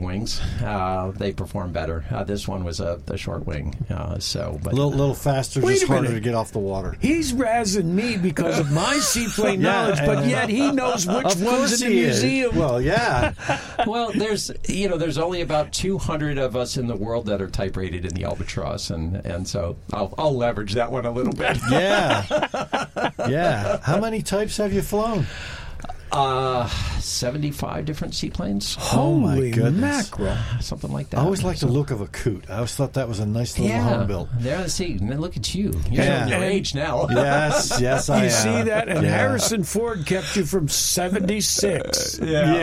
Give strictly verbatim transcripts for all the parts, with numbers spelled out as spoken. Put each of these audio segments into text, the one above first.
wings, uh, they perform better. Uh, this one was a, a short wing, uh, so but, a little, little faster, Wait just a harder minute. to get off the water. He's razzing me because of my seaplane Yeah, knowledge, but and- yet he knows which Of one's course in the he is. museum. Well, yeah. well, there's you know there's only about two hundred of us in the world that are type rated in the Albatross, and, and so I'll, I'll leverage that one a little bit. Yeah. Yeah. How many types have you flown? Uh, seventy-five different seaplanes, Oh, my Holy goodness. mackerel. something like that. I always liked the look of a coot. I always thought that was a nice little yeah. home built. There, see, and look at you. You're Yeah. showing your age now. Yes, yes, I You am. see that? And Yeah. Harrison Ford kept you from seventy-six.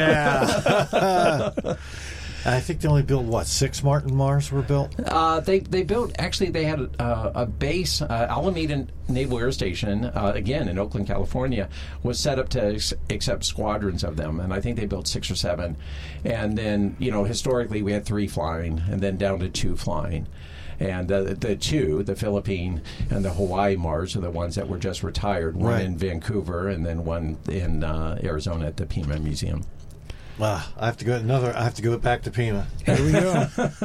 Yeah. I think they only built, what, six Martin Mars were built? Uh, they they built actually they had a, a base uh, Alameda Naval Air Station uh, again in Oakland, California, was set up to ex- accept squadrons of them, and I think they built six or seven, and then you know historically we had three flying, and then down to two flying. And the, the two, the Philippine and the Hawaii Mars, are the ones that were just retired. One Right. in Vancouver, and then one in uh, Arizona at the Pima Museum. Ah, I have to go another. I have to go back to Pima. Here we go.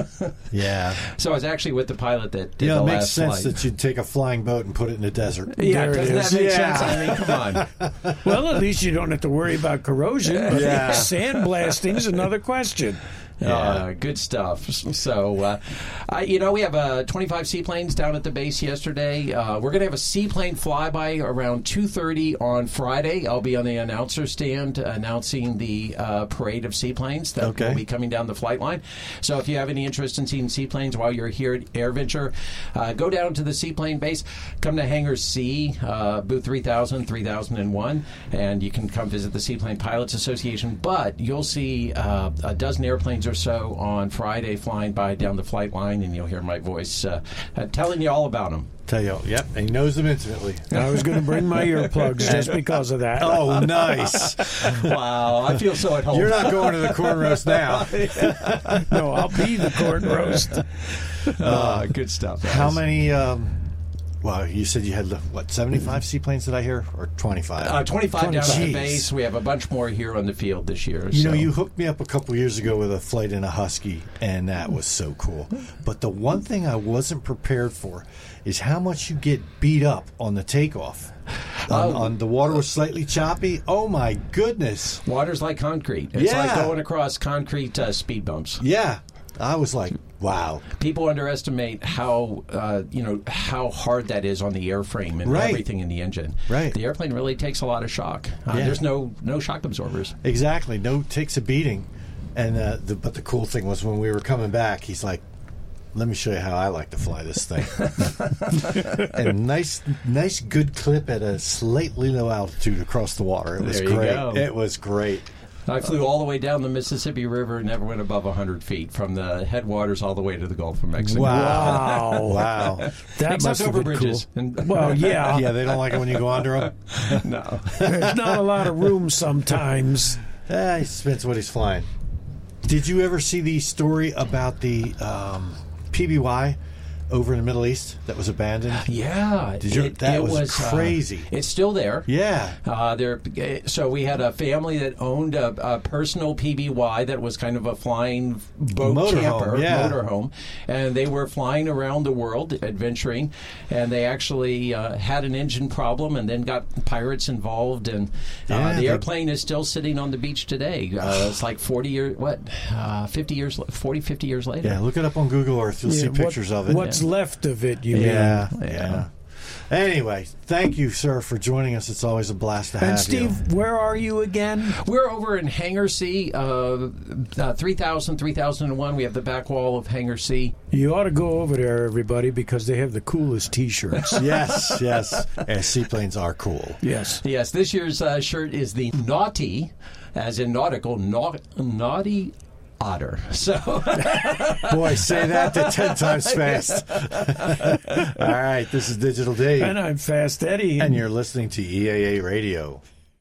Yeah. So I was actually with the pilot that did Yeah, the it makes last sense flight. that you'd take a flying boat and put it in the desert. Yeah, There it doesn't is. that make Yeah. sense? I mean, come on. Well, at least you don't have to worry about corrosion. But Yeah. sandblasting is another question. Uh, good stuff. So, uh, I, you know, we have uh, twenty-five seaplanes down at the base yesterday. Uh, we're going to have a seaplane flyby around two thirty on Friday. I'll be on the announcer stand announcing the uh, parade of seaplanes that Okay. will be coming down the flight line. So if you have any interest in seeing seaplanes while you're here at AirVenture, uh, go down to the seaplane base, come to Hangar C, uh, booth three thousand, three thousand one, and you can come visit the Seaplane Pilots Association. But you'll see uh, a dozen airplanes or so on Friday flying by down the flight line, and you'll hear my voice uh, uh, telling you all about them. Tell you, yep, and he knows them intimately. I was going to bring my earplugs just because of that. Oh, nice. Wow, I feel so at home. You're not going to the corn roast now. No, I'll be the corn roast. uh, good stuff. How many, um, well, you said you had, what, seventy-five seaplanes, did I hear? Or twenty-five? Uh, twenty-five down at Jeez. the base. We have a bunch more here on the field this year. You so. know, you hooked me up a couple years ago with a flight in a Husky, and that was so cool. But the one thing I wasn't prepared for is how much you get beat up on the takeoff. On, Oh. on the water was slightly choppy. Oh, my goodness. Water's like concrete. It's Yeah. like going across concrete uh, speed bumps. Yeah. I was like, wow. People underestimate how uh, you know how hard that is on the airframe and Right. everything in the engine. Right. The airplane really takes a lot of shock. Uh, Yeah. There's no no shock absorbers. Exactly. No, takes a beating. And uh, the, but the cool thing was when we were coming back, he's like, let me show you how I like to fly this thing. And nice, nice, good clip at a slightly low altitude across the water. It was There you great. go. It was great. I flew all the way down the Mississippi River, never went above one hundred feet from the headwaters all the way to the Gulf of Mexico. Wow. Wow. That Except must have over been bridges. cool. And- Well, yeah. Yeah, they don't like it when you go under them. no. There's not a lot of room sometimes. Eh, he spends what he's flying. Did you ever see the story about the um, P B Y over in the Middle East that was abandoned? Yeah, Did you- it, that it was uh, crazy. it's still there. Yeah. Uh, there. So we had a family that owned a, a personal P B Y that was kind of a flying boat Motorhome, camper, yeah. motorhome, and they were flying around the world adventuring, and they actually uh, had an engine problem, and then got pirates involved, and uh, Yeah, the they- airplane is still sitting on the beach today. Uh, it's like forty years, what, uh, fifty years, forty, fifty years later. Yeah, look it up on Google Earth. You'll see Yeah, what- pictures of it. What's left of it, you Yeah, mean? yeah. Anyway, thank you, sir, for joining us. It's always a blast to have And Steve, you. where are you again? We're over in Hangar C, uh, uh, three thousand, three thousand one. We have the back wall of Hangar C. You ought to go over there, everybody, because they have the coolest T-shirts. Yes, yes. And seaplanes are cool. Yes. Yes, this year's uh, shirt is the naughty, as in nautical, na- naughty otter. So, Boy, say that to ten times fast. All right, this is Digital Dave, And I'm Fast Eddie. and you're listening to E A A Radio.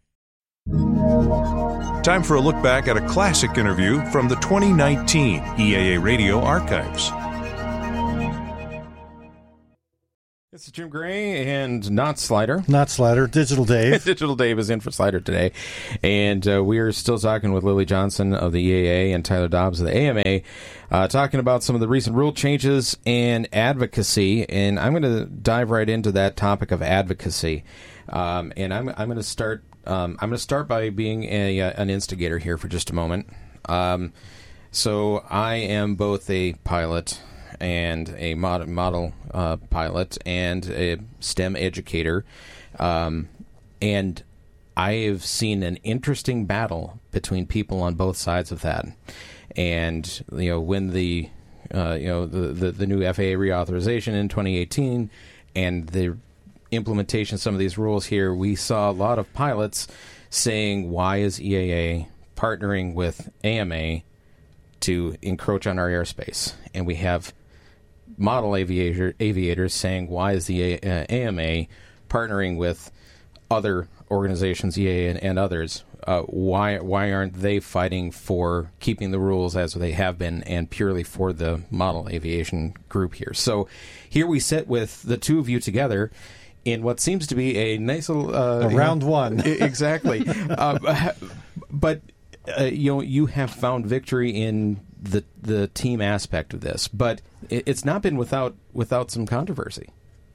Time for a look back at a classic interview from the twenty nineteen E A A Radio archives. It's the Jim Gray and not Slider. Not Slider, Digital Dave. Digital Dave is in for Slider today. And uh, we are still talking with Lily Johnson of the E A A and Tyler Dobbs of the A M A, uh, talking about some of the recent rule changes and advocacy. And I'm going to dive right into that topic of advocacy. Um, and I'm, I'm going to start. Um, I'm going to start by being a, uh, an instigator here for just a moment. Um, so I am both a pilot and a mod- model uh, pilot and a STEM educator. Um, and I have seen an interesting battle between people on both sides of that. And, you know, when the, uh, you know, the, the, the new F A A reauthorization in twenty eighteen and the implementation of some of these rules here, we saw a lot of pilots saying, why is E A A partnering with A M A to encroach on our airspace? And we have model aviator, aviators saying, why is the A- uh, A M A partnering with other organizations, E A A and, and others? Uh, why why aren't they fighting for keeping the rules as they have been and purely for the model aviation group here? So here we sit with the two of you together in what seems to be a nice little... Uh, round you know, one. Exactly. uh, but, uh, you know, you have found victory in the the team aspect of this, but it, it's not been without without some controversy.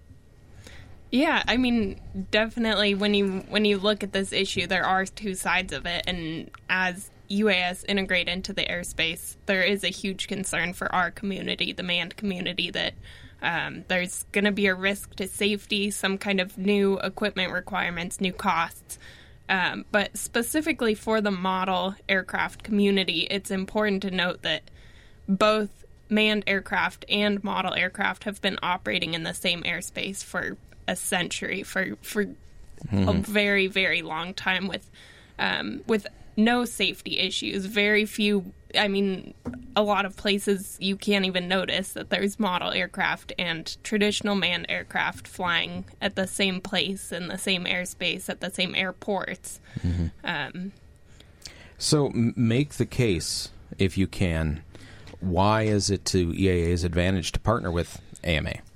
Yeah, I mean, definitely when you when you look at this issue, there are two sides of it, and as U A S integrate into the airspace, there is a huge concern for our community, the manned community, that um, there's going to be a risk to safety, some kind of new equipment requirements, new costs. Um, but specifically for the model aircraft community, it's important to note that both manned aircraft and model aircraft have been operating in the same airspace for a century, for for mm-hmm. a very, very long time with um, with no safety issues. Very few, I mean, a lot of places you can't even notice that there's model aircraft and traditional manned aircraft flying at the same place in the same airspace at the same airports. Mm-hmm. Um, so m- make the case, if you can, why is it to E A A's advantage to partner with A M A?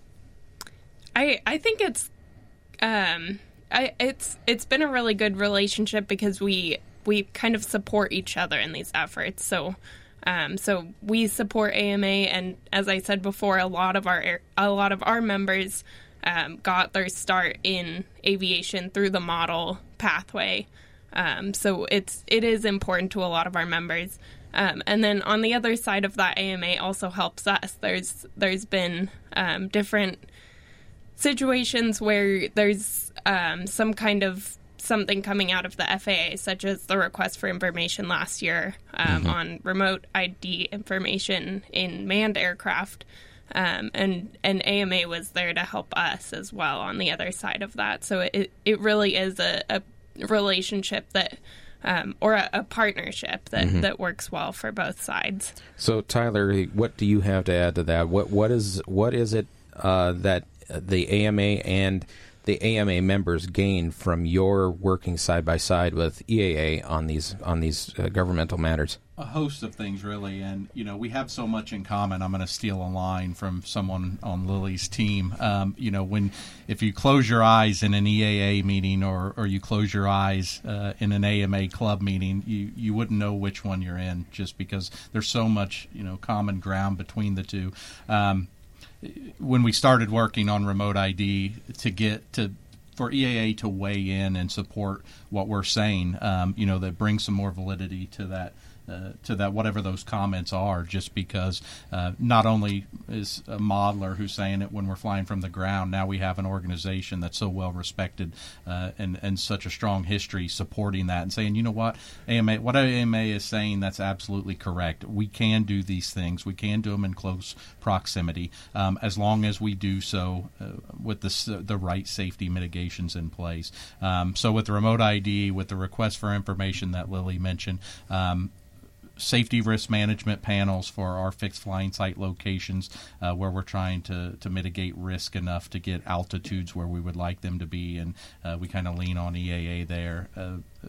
I I think it's um I it's it's been a really good relationship because we we kind of support each other in these efforts. So um so we support A M A, and as I said before, a lot of our air, a lot of our members um, got their start in aviation through the model pathway. Um, so it's it is important to a lot of our members. Um, and then on the other side of that, A M A also helps us. There's there's been um, different situations where there's um, some kind of something coming out of the F A A, such as the request for information last year um, mm-hmm. on remote I D information in manned aircraft. Um, and, and A M A was there to help us as well on the other side of that. So it, it really is a, a relationship that Um, or a, a partnership that, mm-hmm. that works well for both sides. So, Tyler, what do you have to add to that? What what is what is it uh, that the A M A and the A M A members gain from your working side by side with E A A on these on these uh, governmental matters? A host of things, really, and you know we have so much in common. I'm going to steal a line from someone on Lily's team. Um, you know, when if you close your eyes in an E A A meeting, or, or you close your eyes uh, in an A M A club meeting, you, you wouldn't know which one you're in, just because there's so much you know common ground between the two. Um, when we started working on remote I D to get to for E A A to weigh in and support what we're saying, um, you know, that brings some more validity to that. Uh, to that, whatever those comments are, just because uh, not only is a modeler who's saying it when we're flying from the ground, now we have an organization that's so well respected uh, and, and such a strong history supporting that and saying, you know what, A M A, what A M A is saying, that's absolutely correct. We can do these things. We can do them in close proximity um, as long as we do so uh, with the, the right safety mitigations in place. Um, so with the remote I D, with the request for information that Lily mentioned, um, safety risk management panels for our fixed flying site locations uh, where we're trying to, to mitigate risk enough to get altitudes where we would like them to be, and uh, we kind of lean on E A A there. Uh, uh,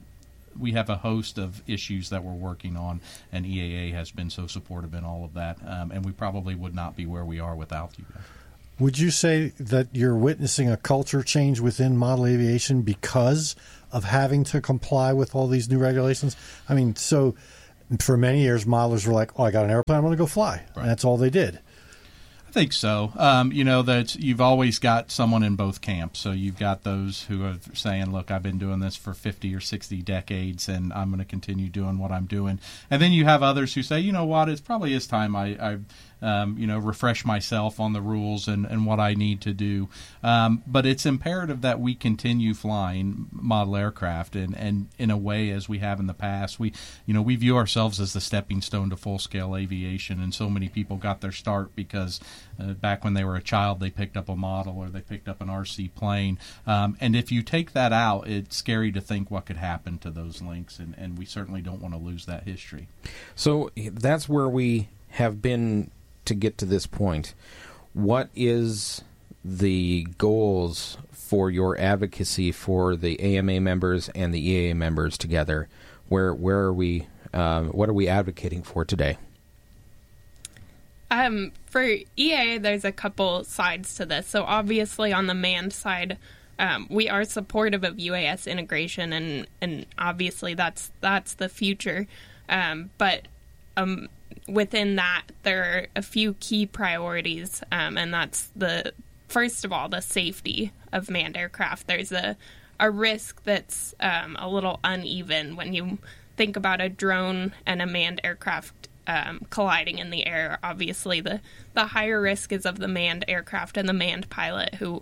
we have a host of issues that we're working on, and E A A has been so supportive in all of that, um, and we probably would not be where we are without you guys. Would you say that you're witnessing a culture change within model aviation because of having to comply with all these new regulations? I mean, so for many years, modelers were like, oh, I got an airplane, I'm going to go fly. Right. And that's all they did. I think so. Um, you know, that you've always got someone in both camps. So you've got those who are saying, look, I've been doing this for fifty or sixty decades, and I'm going to continue doing what I'm doing. And then you have others who say, you know what, it probably is time I, I um, you know, refresh myself on the rules and, and what I need to do. Um, but it's imperative that we continue flying model aircraft, and, and in a way as we have in the past. We, you know, we view ourselves as the stepping stone to full-scale aviation, and so many people got their start because uh, back when they were a child, they picked up a model or they picked up an R C plane. Um, and if you take that out, it's scary to think what could happen to those links, and, and we certainly don't want to lose that history. So that's where we have been to get to this point. What is the goals for your advocacy for the A M A members and the E A A members together? Where where are we? Um, what are we advocating for today? Um, for E A A, there's a couple sides to this. So obviously on the manned side, um, we are supportive of U A S integration, and, and obviously that's that's the future. Um, but um, within that, there are a few key priorities, um, and that's the first of all the safety of manned aircraft. There's a a risk that's um, a little uneven when you think about a drone and a manned aircraft um, colliding in the air. Obviously, the the higher risk is of the manned aircraft and the manned pilot, who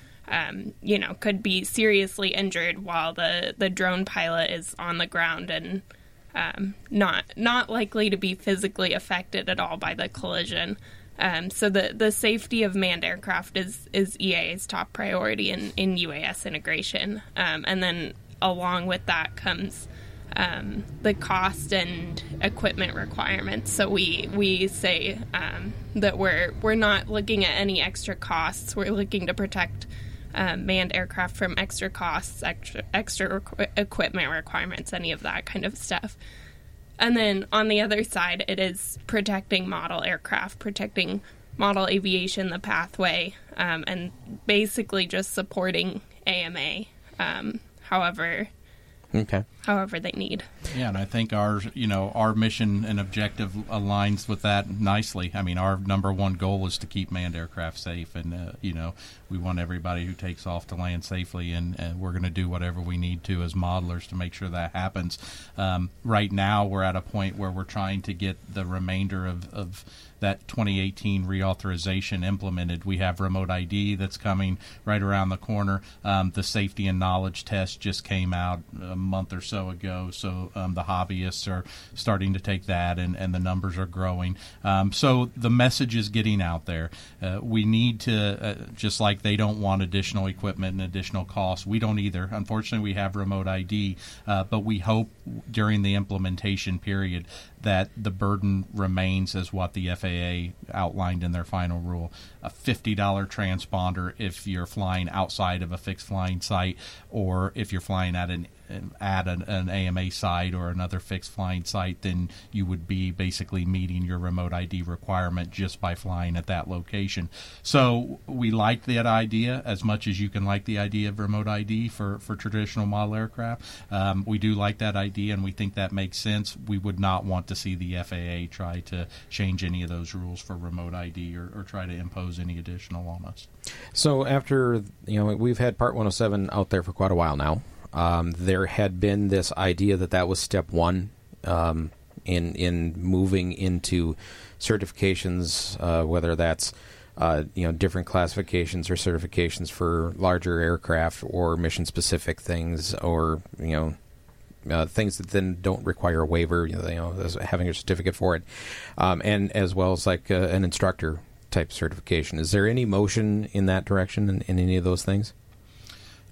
um, you know could be seriously injured while the the drone pilot is on the ground and Um, not not likely to be physically affected at all by the collision. Um, so the, the safety of manned aircraft is, is E A A's top priority in, in U A S integration. Um, and then along with that comes um, the cost and equipment requirements. So we we say um, that we're we're not looking at any extra costs. We're looking to protect Um, manned aircraft from extra costs, extra, extra requ- equipment requirements, any of that kind of stuff. And then on the other side, it is protecting model aircraft, protecting model aviation, the pathway, um, and basically just supporting A M A, um, however, okay, however they need. Yeah, and I think our, you know, our mission and objective aligns with that nicely. I mean, our number one goal is to keep manned aircraft safe, and uh, you know, we want everybody who takes off to land safely, and, and we're going to do whatever we need to as modelers to make sure that happens. Um, right now, we're at a point where we're trying to get the remainder of, of that twenty eighteen reauthorization implemented. We have remote I D that's coming right around the corner. Um, the safety and knowledge test just came out a month or so ago, so um, the hobbyists are starting to take that, and, and the numbers are growing. Um, so the message is getting out there. Uh, we need to, uh, just like they don't want additional equipment and additional costs, we don't either. Unfortunately, we have remote I D, uh, but we hope during the implementation period that the burden remains as what the F A A outlined in their final rule. A fifty dollars transponder if you're flying outside of a fixed flying site, or if you're flying at an at an, an A M A site or another fixed flying site, then you would be basically meeting your remote I D requirement just by flying at that location. So we like that idea as much as you can like the idea of remote I D for, for traditional model aircraft. Um, we do like that idea, and we think that makes sense. We would not want to see the F A A try to change any of those rules for remote I D or, or try to impose any additional on us. So after, you know, we've had Part one oh seven out there for quite a while now. Um, there had been this idea that that was step one um, in in moving into certifications, uh, whether that's uh, you know different classifications or certifications for larger aircraft or mission specific things, or you know uh, things that then don't require a waiver, you know, you know as having a certificate for it, um, and as well as like uh, an instructor type certification. Is there any motion in that direction in, in any of those things?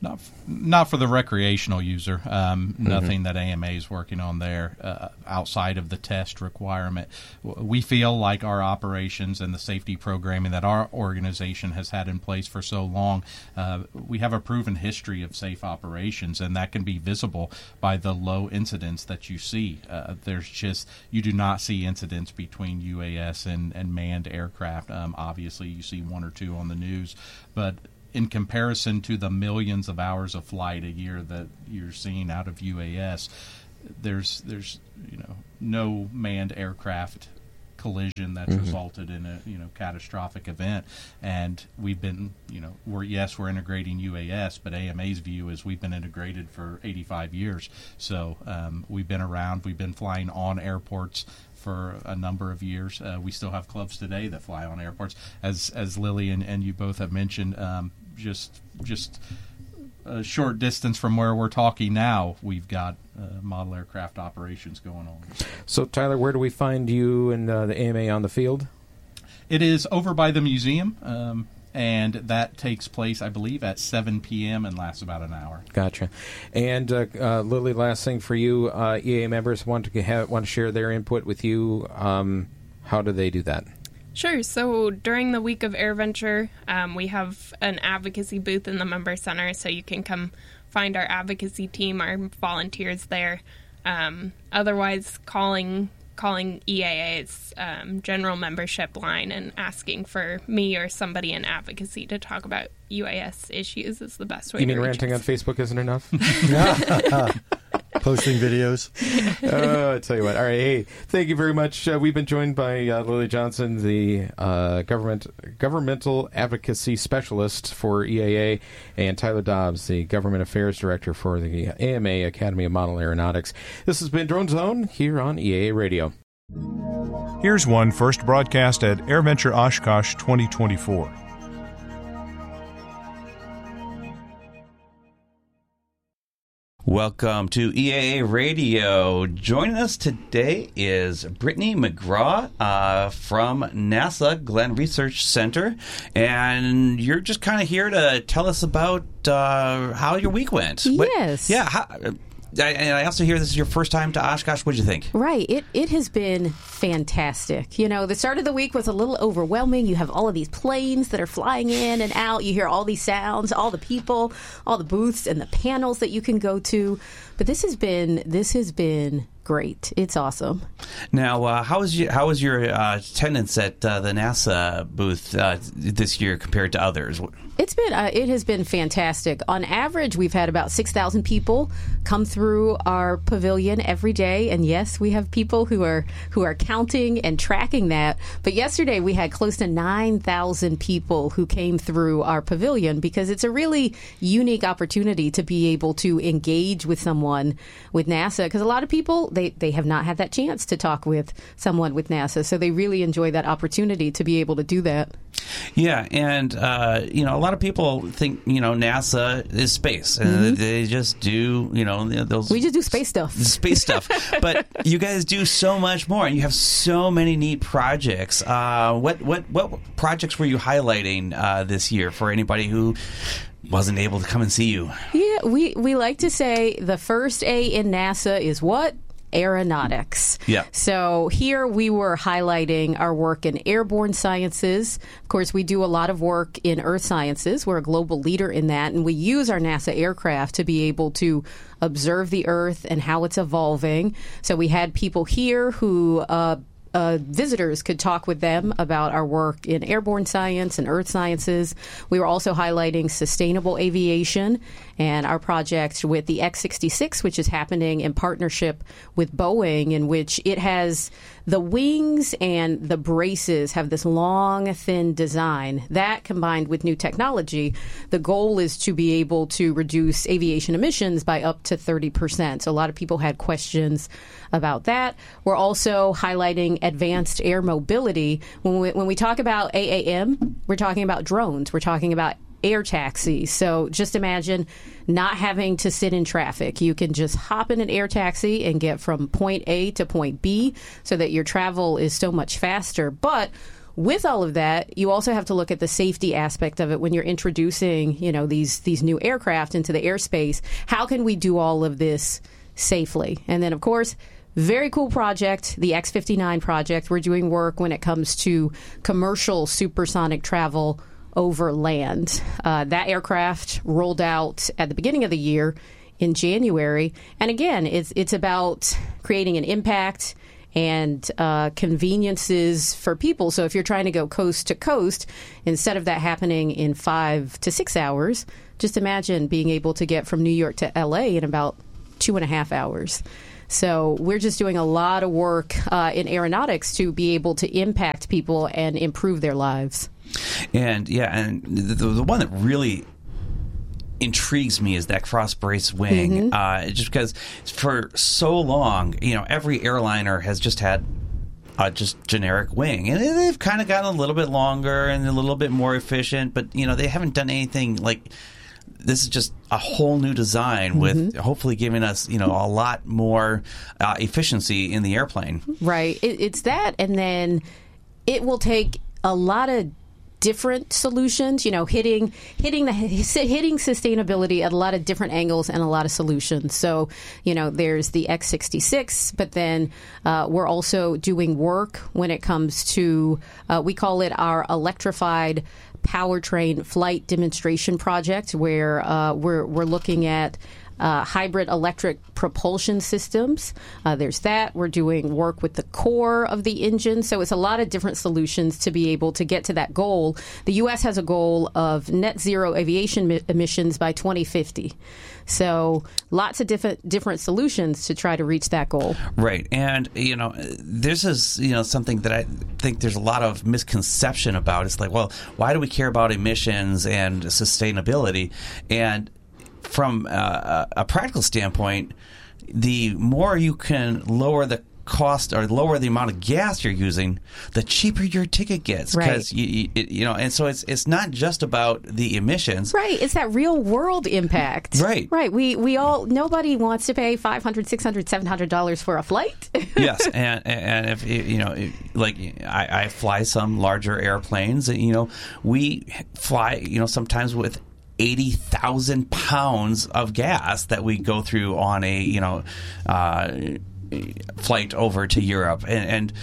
Not f- not for the recreational user. Um, Mm-hmm. Nothing that A M A is working on there uh, outside of the test requirement. W- We feel like our operations and the safety programming that our organization has had in place for so long, uh, we have a proven history of safe operations, and that can be visible by the low incidents that you see. Uh, there's just, you do not see incidents between U A S and, and manned aircraft. Um, obviously, you see one or two on the news, but in comparison to the millions of hours of flight a year that you're seeing out of U A S, there's there's you know no manned aircraft collision that's Mm-hmm. resulted in a you know catastrophic event. And we've been you know we're yes we're integrating U A S, but A M A's view is we've been integrated for eighty-five years. So um, we've been around. We've been flying on airports for a number of years. Uh, we still have clubs today that fly on airports, as as Lily and, and you both have mentioned. Um, just just a short distance from where we're talking now, we've got uh, model aircraft operations going on. So, Tyler, where do we find you and uh, the A M A on the field? It is over by the museum, um, and that takes place, I believe, at seven p.m. and lasts about an hour. Gotcha. And uh, uh, Lily, last thing for you, uh, E A A members want to have, want to share their input with you. Um, how do they do that? Sure. So during the week of AirVenture, um, we have an advocacy booth in the Member Center, so you can come find our advocacy team, our volunteers there. Um, otherwise, calling calling E A A's um, general membership line and asking for me or somebody in advocacy to talk about U A S issues is the best way You to mean reach ranting us. on Facebook isn't enough? Posting videos. uh, I tell you what. All right. Hey, thank you very much. Uh, we've been joined by uh, Lily Johnson, the uh, government governmental advocacy specialist for E A A, and Tyler Dobbs, the government affairs director for the A M A Academy of Model Aeronautics. This has been Drone Zone here on E A A Radio. Here's one first broadcast at AirVenture Oshkosh twenty twenty-four. Welcome to E A A Radio. Joining us today is Brittany McGraw uh, from NASA Glenn Research Center, and you're just kind of here to tell us about uh, how your week went. Yes. What, yeah. How, I, and I also hear this is your first time to Oshkosh. What did you think? Right. It it has been fantastic. You know, the start of the week was a little overwhelming. You have all of these planes that are flying in and out. You hear all these sounds, all the people, all the booths and the panels that you can go to. But this has been this has been great. It's awesome. Now, uh, how was your how was your uh, attendance at uh, the NASA booth uh, this year compared to others? It's been uh, it has been fantastic. On average, we've had about six thousand people come through our pavilion every day, and yes, we have people who are who are counting and tracking that. But yesterday, we had close to nine thousand people who came through our pavilion because it's a really unique opportunity to be able to engage with someone with NASA. Because a lot of people they they have not had that chance to talk with someone with NASA, so they really enjoy that opportunity to be able to do that. Yeah, and uh, you know, a lot of people think you know NASA is space, and Mm-hmm. they just do you know those. We just do space stuff. Space stuff, but you guys do so much more, and you have so many neat projects. Uh, what what what projects were you highlighting uh, this year for anybody who wasn't able to come and see you? Yeah, we, we like to say the first A in NASA is what? Aeronautics. Yeah. So here we were highlighting our work in airborne sciences. Of course, we do a lot of work in earth sciences. We're a global leader in that, and we use our NASA aircraft to be able to observe the Earth and how it's evolving. So we had people here who uh, Uh, visitors could talk with them about our work in airborne science and earth sciences. We were also highlighting sustainable aviation and our project with the X sixty-six, which is happening in partnership with Boeing, in which it has the wings and the braces have this long, thin design. That, combined with new technology, the goal is to be able to reduce aviation emissions by up to thirty percent. So a lot of people had questions about that. We're also highlighting advanced air mobility. When we, when we talk about A A M, we're talking about drones. We're talking about air taxis. So just imagine not having to sit in traffic. You can just hop in an air taxi and get from point A to point B so that your travel is so much faster. But with all of that, you also have to look at the safety aspect of it when you're introducing, you know, these these new aircraft into the airspace. How can we do all of this safely? And then, of course, very cool project, the X fifty-nine project. We're doing work when it comes to commercial supersonic travel over land. Uh, that aircraft rolled out at the beginning of the year in January. And again, it's it's about creating an impact and uh, conveniences for people. So if you're trying to go coast to coast, instead of that happening in five to six hours, just imagine being able to get from New York to L A in about two and a half hours. So we're just doing a lot of work uh, in aeronautics to be able to impact people and improve their lives. And yeah, and the, the one that really intrigues me is that cross brace wing, mm-hmm. uh, just because for so long, you know, every airliner has just had a just generic wing, and they've kind of gotten a little bit longer and a little bit more efficient, but you know, they haven't done anything like. This is just a whole new design with mm-hmm. hopefully giving us, you know, a lot more uh, efficiency in the airplane. Right. It, it's that, and then it will take a lot of different solutions, you know, hitting hitting the hitting sustainability at a lot of different angles and a lot of solutions. So, you know, there's the X sixty-six, but then uh, we're also doing work when it comes to, uh, we call it our electrified powertrain flight demonstration project, where uh, we're we're looking at Uh, hybrid electric propulsion systems. Uh, there's that. We're doing work with the core of the engine. So it's a lot of different solutions to be able to get to that goal. The U S has a goal of net zero aviation mi- emissions by twenty fifty. So lots of different different solutions to try to reach that goal. Right. And, you know, this is, you know, something that I think there's a lot of misconception about. It's like, well, why do we care about emissions and sustainability? And from uh, a practical standpoint, the more you can lower the cost or lower the amount of gas you're using, the cheaper your ticket gets. Right. You, you, you know, and so it's it's not just about the emissions. Right. It's that real world impact. Right. Right. We we all nobody wants to pay five hundred, six hundred, seven hundred dollars for a flight. Yes, and and if you know, like I, I fly some larger airplanes, and you know, we fly, you know, sometimes with eighty thousand pounds of gas that we go through on a, you know, uh, flight over to Europe. And, and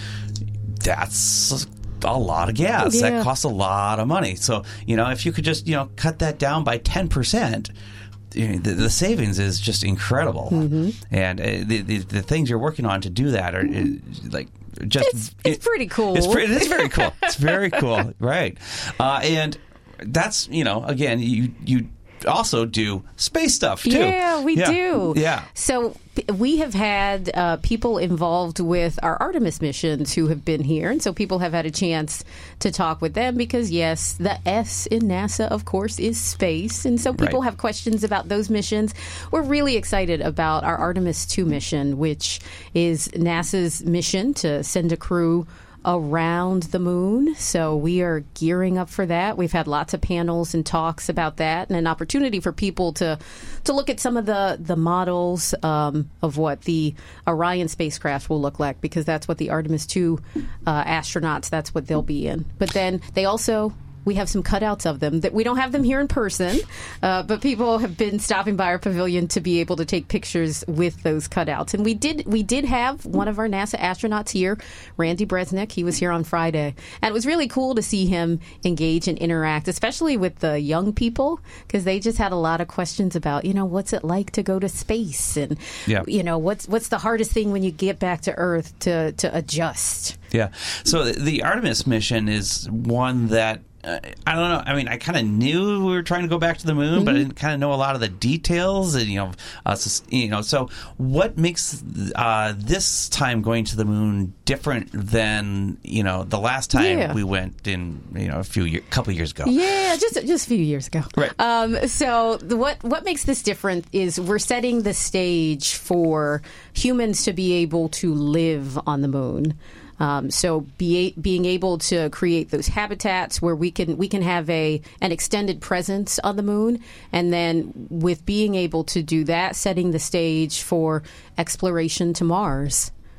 that's a lot of gas. Yeah. That costs a lot of money. So, you know, if you could just, you know, cut that down by ten percent, you know, the, the savings is just incredible. Mm-hmm. And uh, the, the, the things you're working on to do that are uh, like, just it's, it's it, pretty cool. It's, pre- it is very cool. It's very cool. Right. Uh, and that's, you know, again, you you also do space stuff, too. Yeah, we yeah. do. Yeah. So we have had uh, people involved with our Artemis missions who have been here, and so people have had a chance to talk with them because, yes, the S in NASA, of course, is space, and so people right. have questions about those missions. We're really excited about our Artemis two mission, which is NASA's mission to send a crew around the moon. So we are gearing up for that. We've had lots of panels and talks about that, and an opportunity for people to to look at some of the the models um, of what the Orion spacecraft will look like, because that's what the Artemis two uh, astronauts, that's what they'll be in. But then they also, we have some cutouts of them that we don't have them here in person, uh, but people have been stopping by our pavilion to be able to take pictures with those cutouts. And we did we did have one of our NASA astronauts here, Randy Bresnik. He was here on Friday. And it was really cool to see him engage and interact, especially with the young people, because they just had a lot of questions about, you know, what's it like to go to space? And, yeah. you know, what's what's the hardest thing when you get back to Earth to, to adjust? Yeah. So the Artemis mission is one that Uh, I don't know. I mean, I kind of knew we were trying to go back to the moon, mm-hmm. but I didn't kind of know a lot of the details. And you know, uh, you know. So, what makes uh, this time going to the moon different than you know the last time yeah. we went in you know a few year, couple years ago? Yeah, just just a few years ago. Right. Um, so, the, what what makes this different is we're setting the stage for humans to be able to live on the moon. Um, so be, being able to create those habitats where we can we can have a an extended presence on the moon, and then with being able to do that, setting the stage for exploration to Mars.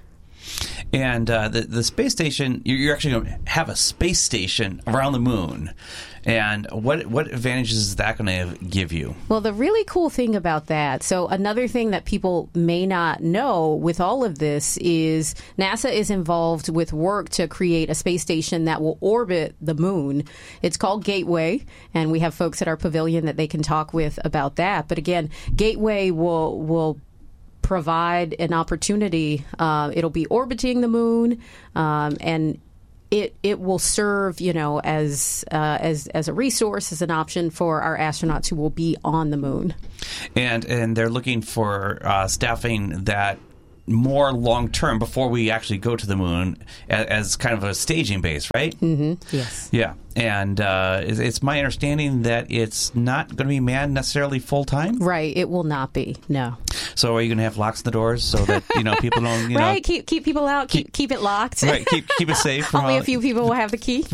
And uh, the the space station, you're, you're actually going to have a space station around the moon. And what what advantages is that going to give you? Well, the really cool thing about that, so another thing that people may not know with all of this is NASA is involved with work to create a space station that will orbit the moon. It's called Gateway, and we have folks at our pavilion that they can talk with about that. But again, Gateway will will provide an opportunity. Uh, it'll be orbiting the moon, um, and It it will serve, you know, as uh, as as a resource, as an option for our astronauts who will be on the moon. And and they're looking for uh, staffing that more long term before we actually go to the moon as, as kind of a staging base, right? Mm-hmm. Yes. Yeah. And uh, it's, it's my understanding that it's not going to be manned necessarily full time. Right. It will not be. No. So are you going to have locks on the doors so that you know people don't you right. know Keep keep people out. Keep keep it locked. Right. Keep keep it safe. From Only all, a few people will have the key.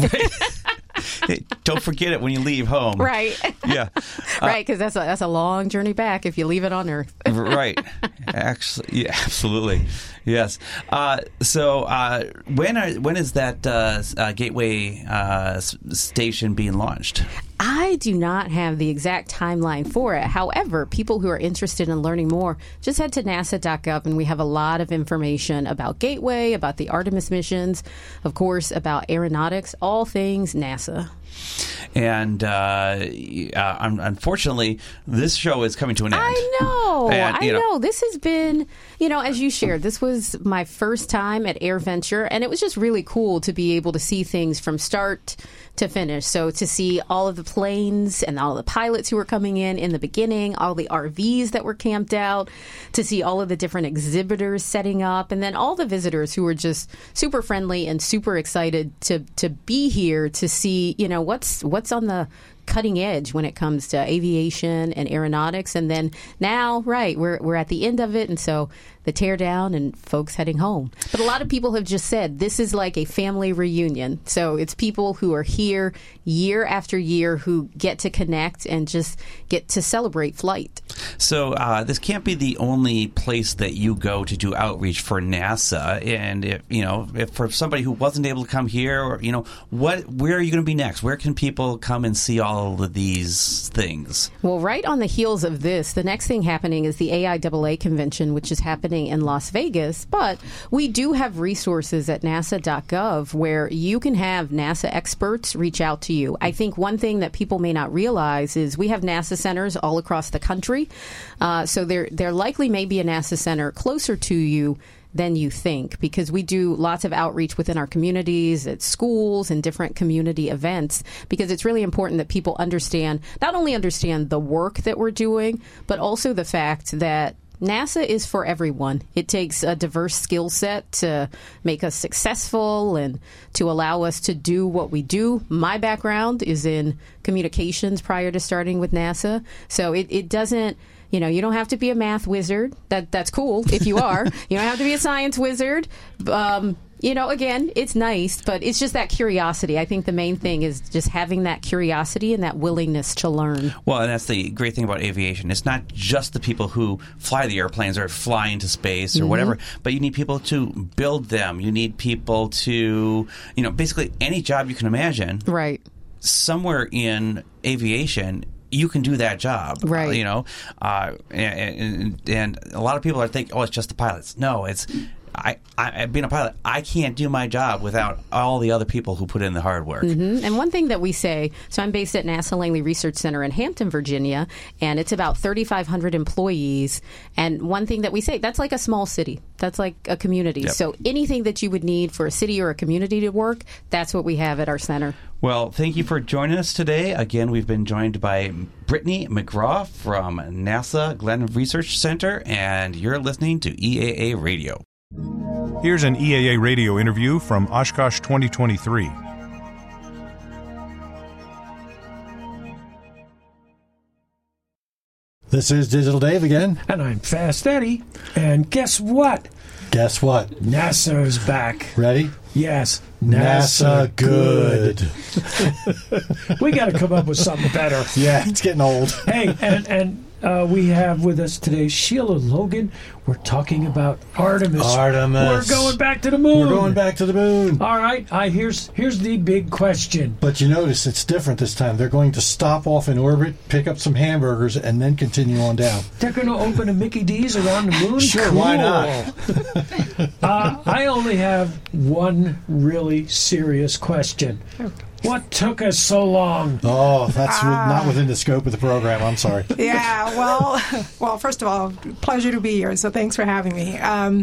Hey, don't forget it when you leave home. Right. Yeah. Uh, right. Because that's a that's a long journey back if you leave it on Earth. Right. Actually, yeah, absolutely. Yes. Uh, so uh, when are, when is that uh, uh, Gateway uh, s- station being launched? I do not have the exact timeline for it. However, people who are interested in learning more, just head to nasa dot gov, and we have a lot of information about Gateway, about the Artemis missions, of course, about aeronautics, all things NASA. And uh, uh, unfortunately, this show is coming to an end. I know. And, I you know. know. This has been, you know, as you shared, this was my first time at AirVenture, and it was just really cool to be able to see things from start to finish. So to see all of the planes and all the pilots who were coming in in the beginning, all the R Vs that were camped out, to see all of the different exhibitors setting up, and then all the visitors who were just super friendly and super excited to to be here to see, you know, what's what's on the cutting edge when it comes to aviation and aeronautics. And then now, right, we're we're at the end of it, and so the tear down and folks heading home. But a lot of people have just said this is like a family reunion. So it's people who are here year after year who get to connect and just get to celebrate flight. So uh, this can't be the only place that you go to do outreach for NASA. And if you know, if for somebody who wasn't able to come here, or you know, what, where are you going to be next? Where can people come and see all of these things? Well, right on the heels of this, the next thing happening is the A I A A convention, which is happening in Las Vegas. But we do have resources at nasa dot gov where you can have NASA experts reach out to you. I think one thing that people may not realize is we have NASA centers all across the country. Uh, so there, there likely may be a NASA center closer to you than you think, because we do lots of outreach within our communities, at schools, and different community events, because it's really important that people understand, not only understand the work that we're doing, but also the fact that NASA is for everyone. It takes a diverse skill set to make us successful and to allow us to do what we do. My background is in communications prior to starting with NASA, so it, it doesn't, you know, you don't have to be a math wizard. That That's cool if you are. You don't have to be a science wizard. Um, you know, again, it's nice, but it's just that curiosity. I think the main thing is just having that curiosity and that willingness to learn. Well, and that's the great thing about aviation. It's not just the people who fly the airplanes or fly into space or mm-hmm. whatever, but you need people to build them. You need people to, you know, basically any job you can imagine. Right. Somewhere in aviation, you can do that job, right? Uh, you know, uh, and, and and a lot of people are thinking, oh, it's just the pilots. No, it's I, I, being a pilot, I can't do my job without all the other people who put in the hard work. Mm-hmm. And one thing that we say, so I'm based at NASA Langley Research Center in Hampton, Virginia, and it's about thirty-five hundred employees. And one thing that we say, that's like a small city. That's like a community. Yep. So anything that you would need for a city or a community to work, that's what we have at our center. Well, thank you for joining us today. Again, we've been joined by Brittany McGraw from NASA Glenn Research Center, and you're listening to E A A Radio. Here's an E A A radio interview from Oshkosh twenty twenty-three. This is Digital Dave again. And I'm Fast Eddie. And guess what? Guess what? NASA's back. Ready? Yes. NASA, NASA good. We got to come up with something better. Yeah, it's getting old. Hey, and, and Uh, we have with us today Sheila Logan. We're talking about Artemis. Artemis. We're going back to the moon. We're going back to the moon. All right. I here's here's the big question. But you notice it's different this time. They're going to stop off in orbit, pick up some hamburgers, and then continue on down. They're going to open a Mickey D's around the moon? Sure, cool. why not? uh, I only have one really serious question. What took us so long? Oh, that's uh, not within the scope of the program. I'm sorry. Yeah, well, well, first of all, pleasure to be here, so thanks for having me. Um,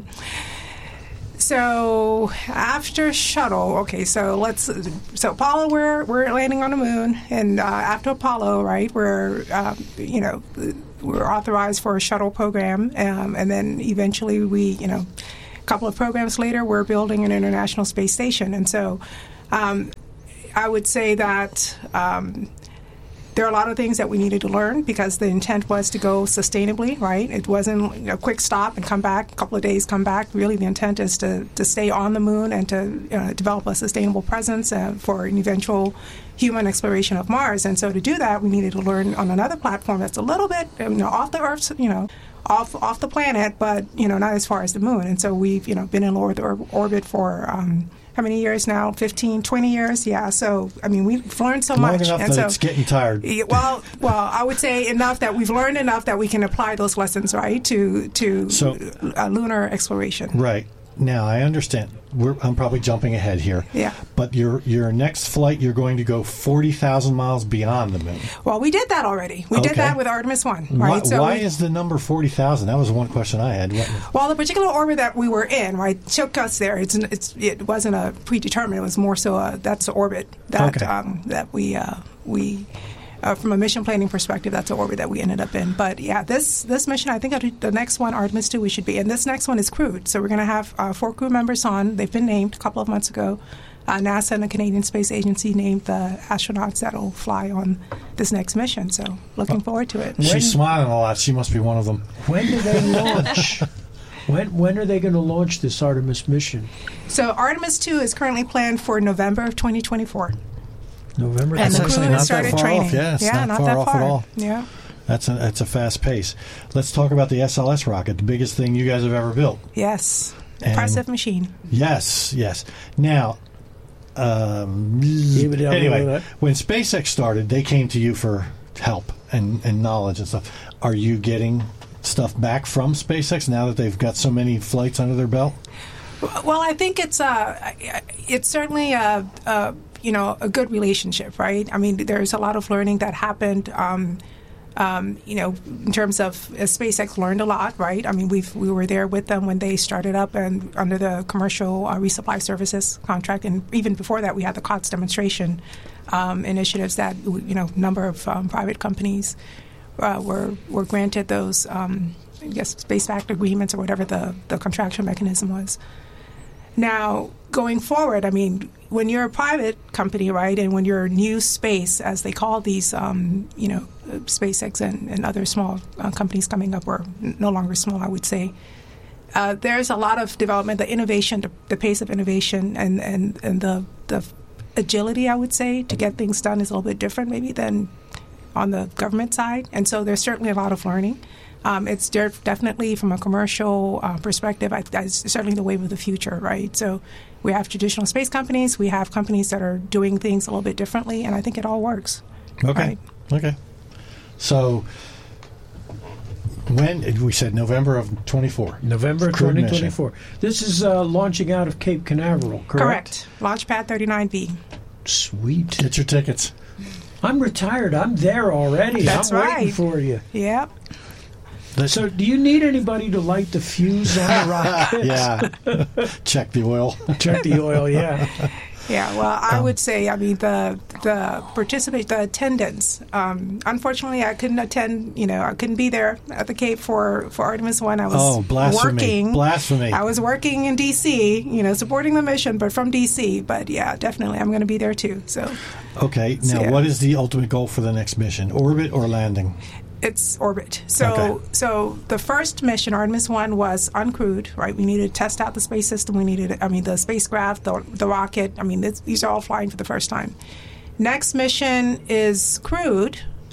so after shuttle, okay, so let's, so Apollo, we're, we're landing on the moon, and uh, after Apollo, right, we're, uh, you know, we're authorized for a shuttle program, um, and then eventually we, you know, a couple of programs later, we're building an International Space Station, and so um, I would say that um, there are a lot of things that we needed to learn because the intent was to go sustainably, right? It wasn't you know, a quick stop and come back, a couple of days, come back. Really, the intent is to, to stay on the moon and to uh, develop a sustainable presence uh, for an eventual human exploration of Mars. And so to do that, we needed to learn on another platform that's a little bit you know, off the Earth, you know, off off the planet, but you know, not as far as the moon. And so we've you know been in low Earth or- orbit for. Um, How many years now? fifteen, twenty years? Yeah. So, I mean, we've learned so Long much. enough and that so, it's getting tired. Well, well, I would say enough that we've learned enough that we can apply those lessons, right, to to so, uh, lunar exploration. Right. Now, I understand. We're, I'm probably jumping ahead here. Yeah. But your your next flight, you're going to go forty thousand miles beyond the moon. Well, we did that already. We okay. did that with Artemis one, right? Why, so why we, is the number forty thousand? That was one question I had. Well, the particular orbit that we were in, right, took us there. It's, it's It wasn't a predetermined. It was more so a, that's the orbit that, okay. um, that we... Uh, we Uh, from a mission planning perspective, that's the orbit that we ended up in. But yeah, this this mission, I think the next one, Artemis two, we should be. And this next one is crewed. So we're going to have uh, four crew members on. They've been named a couple of months ago. Uh, NASA and the Canadian Space Agency named the astronauts that will fly on this next mission. So looking forward to it. She's When, smiling a lot. She must be one of them. when do they launch? when when are they going to launch this Artemis mission? So Artemis two is currently planned for November of twenty twenty-four. November. And That's the crew actually has not started that far training. off. Yeah, it's yeah, not, not far that off far. at all. Yeah. That's a, that's a fast pace. Let's talk about the S L S rocket, the biggest thing you guys have ever built. Yes. And Impressive machine. Yes, yes. Now, um, Even down anyway, below that. when SpaceX started, they came to you for help and, and knowledge and stuff. Are you getting stuff back from SpaceX now that they've got so many flights under their belt? Well, I think it's uh, it's certainly a, a you know a good relationship, right? I mean, there's a lot of learning that happened. Um, um, you know, in terms of uh, SpaceX learned a lot, right? I mean, we we were there with them when they started up and under the commercial uh, resupply services contract, and even before that, we had the COTS demonstration um, initiatives that you know, number of um, private companies uh, were were granted those, um, I guess, space-backed agreements or whatever the the contractual mechanism was. Now, going forward, I mean, when you're a private company, right, and when you're new space, as they call these, um, you know, SpaceX and, and other small uh, companies coming up, or no longer small, I would say, uh, there's a lot of development, the innovation, the, the pace of innovation, and, and, and the, the agility, I would say, to get things done is a little bit different maybe than on the government side. And so there's certainly a lot of learning. Um, it's def- definitely, from a commercial uh, perspective, I, it's certainly the wave of the future, right? So we have traditional space companies. We have companies that are doing things a little bit differently, and I think it all works. Okay. Right? Okay. So when we said November of twenty-four. November Crewed twenty twenty-four. This is uh, launching out of Cape Canaveral, correct? Correct. Launchpad thirty-nine B. Sweet. Get your tickets. I'm retired. I'm there already. That's I'm right. waiting for you. Yep. So, do you need anybody to light the fuse on the rocket? Yeah. Check the oil. Check the oil, yeah. Yeah, well, I would say, I mean, the the participate, the attendance. Um, unfortunately, I couldn't attend. You know, I couldn't be there at the Cape for, for Artemis One. I was Oh, blasphemy. working. Blasphemy. I was working in D C. You know, supporting the mission, but from D C. But yeah, definitely, I'm going to be there too. So. Okay. Now, So, yeah. what is the ultimate goal for the next mission? Orbit or landing? It's orbit. So, Okay. so the first mission, Artemis One, was uncrewed. Right, we needed to test out the space system. We needed, I mean, the spacecraft, the, the rocket. I mean, this, these are all flying for the first time. Next mission is crewed,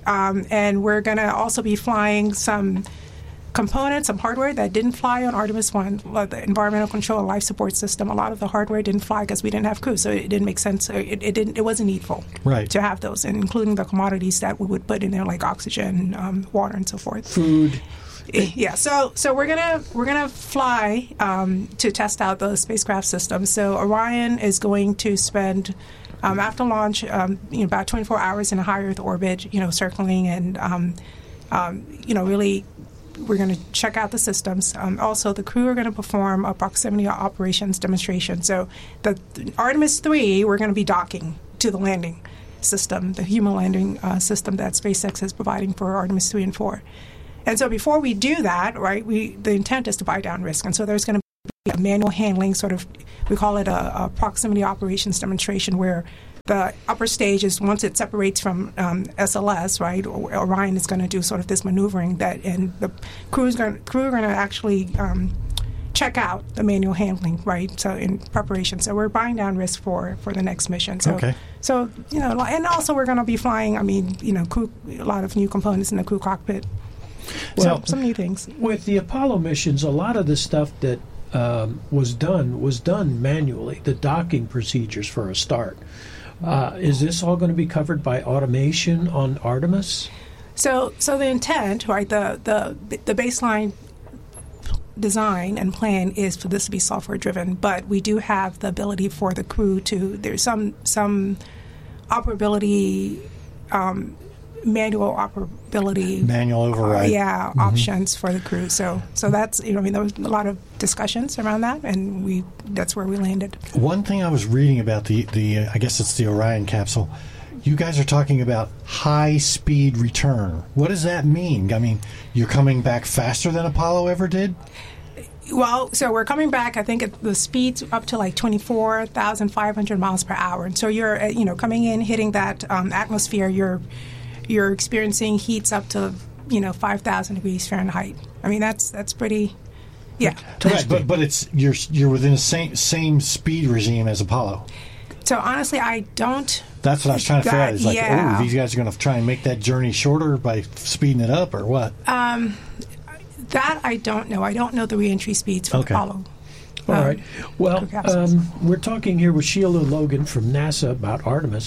Um, and we're going to also be flying some components, some hardware that didn't fly on Artemis one, like the environmental control and life support system. A lot of the hardware didn't fly because we didn't have crew, so it didn't make sense. It, it didn't. It wasn't needful right. to have those, and including the commodities that we would put in there, like oxygen, um, water, and so forth. Food. Yeah, so so we're gonna we're gonna fly um, to test out the spacecraft system. So Orion is going to spend um, after launch, um, you know, about twenty-four hours in a high Earth orbit, you know, circling and um, um, you know really. We're going to check out the systems. Um, also, the crew are going to perform a proximity operations demonstration. So, the, the Artemis three, we're going to be docking to the landing system, the human landing uh, system that SpaceX is providing for Artemis three and four. And so, before we do that, right, we the intent is to buy down risk. And so, there's going to be a manual handling sort of, we call it a, a proximity operations demonstration, where the upper stage is once it separates from um, S L S, right? Orion is going to do sort of this maneuvering that, and the crew is going crew are going to actually um, check out the manual handling, right? So in preparation, so we're buying down risk for, for the next mission. So, okay. So you know, and also we're going to be flying. I mean, you know, crew, a lot of new components in the crew cockpit. Well, so, some new things with the Apollo missions. A lot of the stuff that um, was done was done manually. The docking procedures for a start. Uh, is this all going to be covered by automation on Artemis? So, so the intent, right? The the the baseline design and plan is for this to be software driven, but we do have the ability for the crew to. There's some some operability, um, manual operability, manual override, uh, yeah, mm-hmm. options for the crew. So, so that's you know, I mean, there was a lot of discussions around that, and we that's where we landed. One thing I was reading about the the uh, I guess it's the Orion capsule. You guys are talking about high speed return. What does that mean? I mean, you're coming back faster than Apollo ever did? Well, so we're coming back. I think at the speed's up to like twenty-four thousand five hundred miles per hour, and so you're uh, you know coming in, hitting that um, atmosphere. You're you're experiencing heats up to you know five thousand degrees Fahrenheit. I mean that's that's pretty. Yeah, right, but but it's you're you're within the same same speed regime as Apollo. So honestly, I don't. That's what I was trying to figure out. Is like, yeah. oh, these guys are going to try and make that journey shorter by speeding it up, or what? Um, that I don't know. I don't know the reentry speeds for okay. Apollo. All um, right. Well, um, we're talking here with Sheila Logan from NASA about Artemis.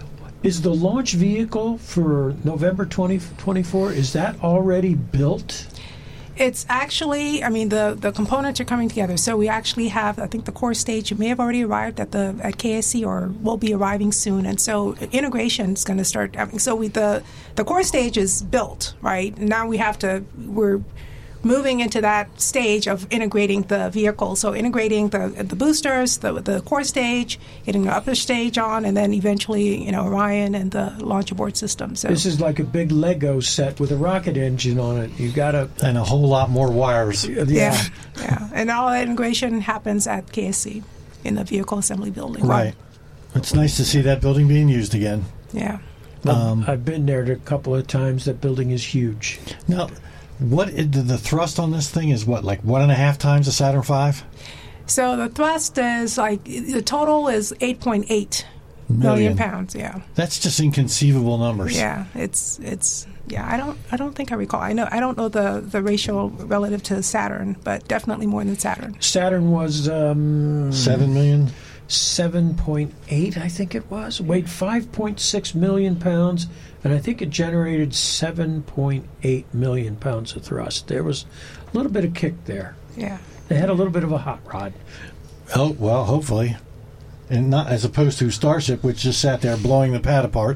Is the launch vehicle for November twenty twenty-four, is that already built? It's actually, I mean, the, the components are coming together. So we actually have, I think the core stage may have already arrived at the at K S C or will be arriving soon. And so integration is going to start. I mean, so we, the the core stage is built, right? Now we have to, we're moving into that stage of integrating the vehicle. So integrating the the boosters, the the core stage, getting the upper stage on, and then eventually, you know, Orion and the launch abort system. So this is like a big Lego set with a rocket engine on it. You got to and a whole lot more wires. Yeah, yeah, yeah. And all that integration happens at K S C in the vehicle assembly building. Right. It's nice to see that building being used again. Yeah. Um, I've been there a couple of times. That building is huge. Now, what is the thrust on this thing is what, like one and a half times the Saturn five? So the thrust is like the total is eight point eight million pounds. Yeah, that's just inconceivable numbers. Yeah, it's it's yeah. I don't I don't think I recall. I know I don't know the, the ratio relative to Saturn, but definitely more than Saturn. Saturn was um, seven million. seven point eight, I think it was. Weighed five point six million pounds, and I think it generated seven point eight million pounds of thrust. There was a little bit of kick there. Yeah. They had a little bit of a hot rod. Oh, well, hopefully. And not as opposed to Starship, which just sat there blowing the pad apart.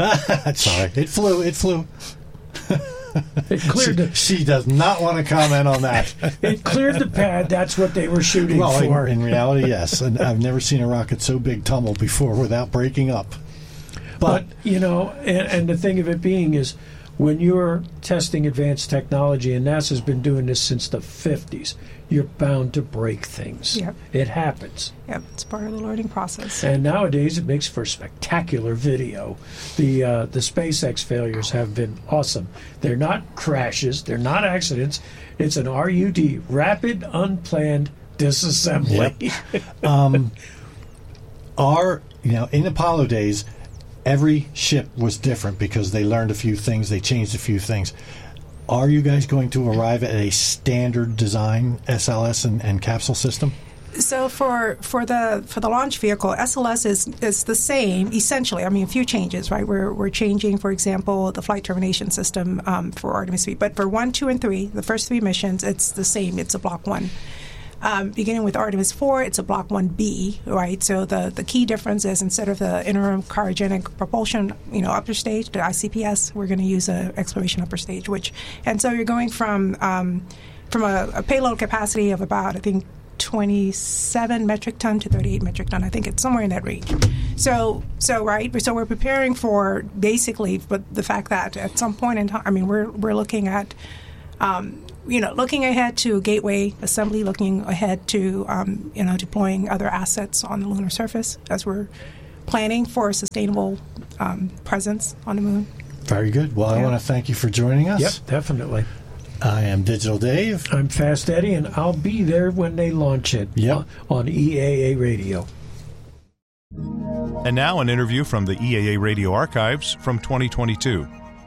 Sorry. It flew. It flew. It cleared she, the, she does not want to comment on that. It cleared the pad. That's what they were shooting well, for. In, in reality, yes. And I've never seen a rocket so big tumble before without breaking up. But, but you know, and, and the thing of it being is, when you're testing advanced technology, and NASA's been doing this since the fifties, you're bound to break things. Yep. It happens. Yep, it's part of the learning process. And nowadays, it makes for spectacular video. The uh, the SpaceX failures have been awesome. They're not crashes. They're not accidents. It's an R U D, rapid unplanned disassembly. Yep. um, our, you know, in Apollo days, every ship was different because they learned a few things, they changed a few things. Are you guys going to arrive at a standard design S L S and, and capsule system? So for for the for the launch vehicle, S L S is is the same essentially. I mean, a few changes, right? We're we're changing, for example, the flight termination system um, for Artemis three. But for one, two, and three, the first three missions, it's the same. It's a Block One. Um, beginning with Artemis four, it's a Block one B, right? So the, the key difference is instead of the interim cryogenic propulsion, you know, upper stage, the I C P S, we're going to use a exploration upper stage. Which and so you're going from um, from a, a payload capacity of about, I think, twenty-seven metric ton to thirty-eight metric ton. I think it's somewhere in that range. So, so right. So we're preparing for basically, but the fact that at some point in time, I mean, we're we're looking at, um, you know, looking ahead to gateway assembly, looking ahead to, um, you know, deploying other assets on the lunar surface as we're planning for a sustainable um, presence on the moon. Very good. Well, Yeah. I want to thank you for joining us. Yep, definitely. I am Digital Dave. I'm Fast Eddie, and I'll be there when they launch it Yep. on E A A Radio. And now an interview from the E A A Radio archives from twenty twenty-two.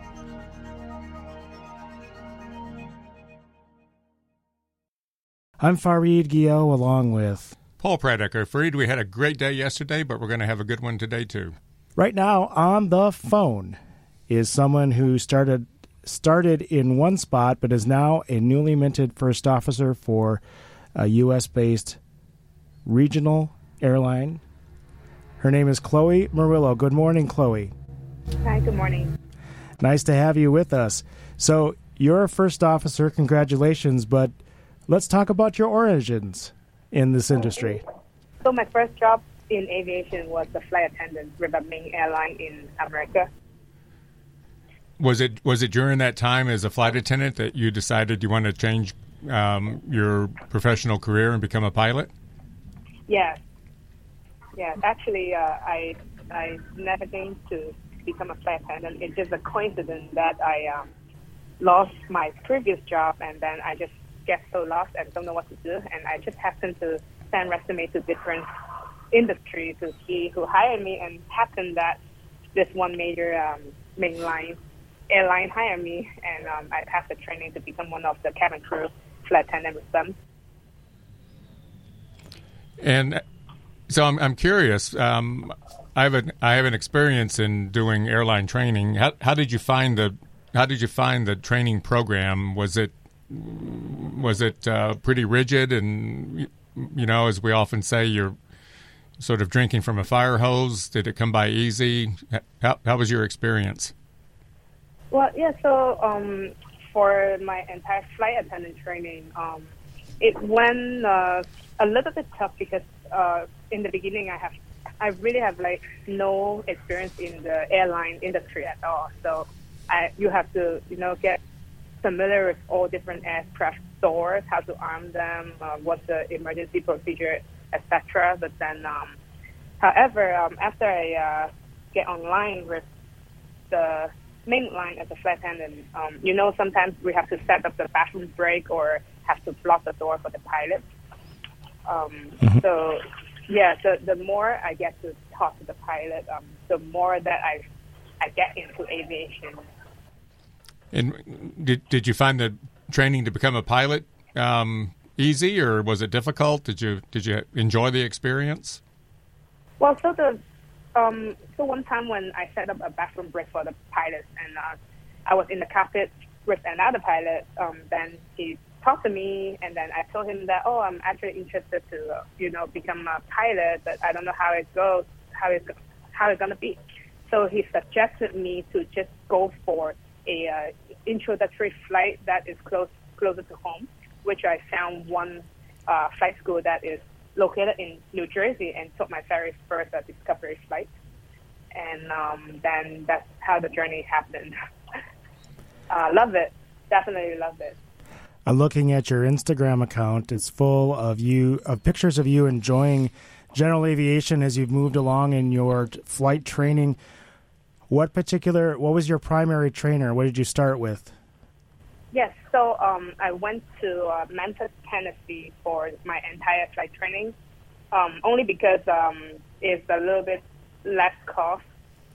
I'm Fareed Gio along with Paul Pradecker. Fareed, we had a great day yesterday, but we're going to have a good one today, too. Right now on the phone is someone who started started in one spot but is now a newly minted first officer for a U S-based regional airline. Her name is Chloe Murillo. Good morning, Chloe. Hi, good morning. Nice to have you with us. So you're a first officer. Congratulations, but let's talk about your origins in this industry. So my first job in aviation was a flight attendant with a Ming airline in America. Was it was it during that time as a flight attendant that you decided you want to change um, your professional career and become a pilot? Yes. Yes. Actually, uh, I I never came to become a flight attendant. It's just a coincidence that I um, lost my previous job, and then I just get so lost and don't know what to do, and I just happened to send resume to different industries to see who hired me, and happened that this one major um, mainline airline hired me, and um, I passed the training to become one of the cabin crew flight attendant with them. And so I'm I'm curious. Um, I have an I have an experience in doing airline training. How how did you find the how did you find the training program? Was it was it uh, pretty rigid? And you know, as we often say, you're sort of drinking from a fire hose. Did it come by easy? How how was your experience? Well, yeah. So um, for my entire flight attendant training, um, it went uh, a little bit tough because uh, in the beginning, I have I really have like no experience in the airline industry at all. So I you have to you know get familiar with all different aircraft doors, how to arm them, uh, what's the emergency procedure, et cetera. But then, um, however, um, after I uh, get online with the main line as a flight attendant, um, you know, sometimes we have to set up the bathroom break or have to block the door for the pilot. Um, mm-hmm. So, yeah, the, the more I get to talk to the pilot, um, the more that I I get into aviation. And did did you find the training to become a pilot um, easy, or was it difficult? Did you did you enjoy the experience? Well, so the um, so one time when I set up a bathroom break for the pilots, and uh, I was in the cockpit with another pilot, um, then he talked to me, and then I told him that, oh, I'm actually interested to uh, you know become a pilot, but I don't know how it goes, how it's how it's gonna be. So he suggested me to just go for a uh, introductory flight that is close closer to home, which I found one uh, flight school that is located in New Jersey, and took my very first uh, discovery flight. And um, then that's how the journey happened. uh, love it. Definitely love it. I'm looking at your Instagram account. It's full of you of pictures of you enjoying general aviation as you've moved along in your t- flight training. What particular, what was your primary trainer? What did you start with? Yes, so um, I went to uh, Memphis, Tennessee for my entire flight training, um, only because um, it's a little bit less cost